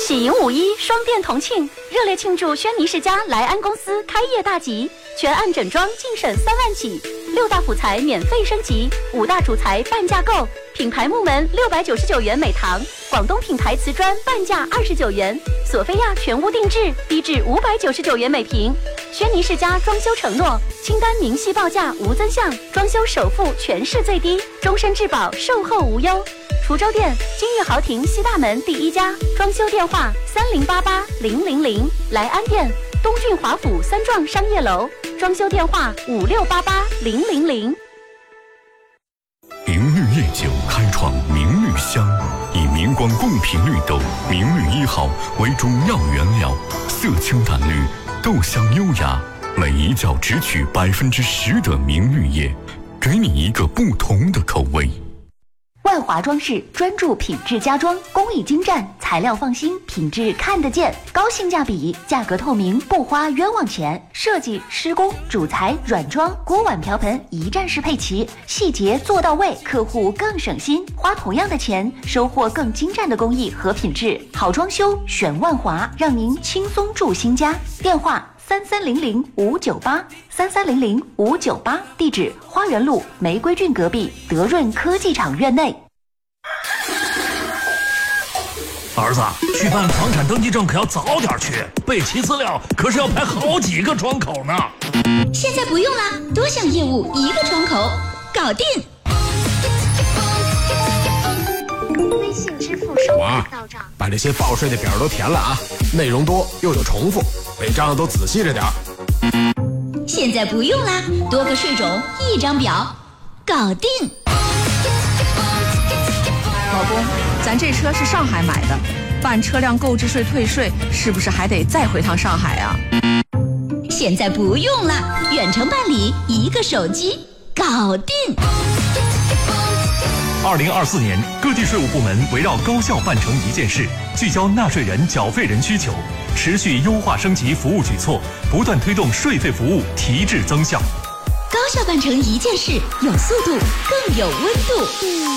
喜迎5·1双电同庆，热烈庆祝轩尼诗家莱安公司开业大吉，全案整装净省3万起，6大辅材免费升级，5大主材半价购，品牌木门699元每堂，广东品牌瓷砖半价29元，索菲亚全屋定制低至599元每平。轩尼诗家装修承诺，清单明细报价无增项，装修首付全市最低，终身质保，售后无忧。滁州店金玉豪庭西大门第1家，装修电话30880000。莱安店东郡华府3幢商业楼，装修电话56880000。 明绿夜酒开创明绿香，以明光贡品绿豆明绿1号为主要原料，色清淡绿，豆香优雅，每一角只取10%的明绿叶，给你一个不同的口味。 万华装饰专注品质家装，工艺精湛，材料放心，品质看得见，高性价比，价格透明，不花冤枉钱。设计、施工、主材、软装、锅碗瓢盆一站式配齐，细节做到位，客户更省心，花同样的钱，收获更精湛的工艺和品质。好装修选万华，让您轻松住新家。电话3300-598，3300-598，地址花园路玫瑰郡隔壁德润科技厂院内。 儿子，去办房产登记证可要早点去，备齐资料可是要排好几个窗口呢。 现在不用了，多项业务一个窗口，搞定。 微信支付收款到账， 把这些报税的表都填了啊，内容多又有重复，违章都仔细着点。 现在不用啦，多个税种一张表，搞定。 老公，咱这车是上海买的，办车辆购置税退税是不是还得再回趟上海啊？ 现在不用了，远程办理，一个手机，搞定。 2024年，各地税务部门围绕高效办成一件事，聚焦纳税人、缴费人需求，持续优化升级服务举措，不断推动税费服务提质增效。 高效办成一件事，有速度，更有温度。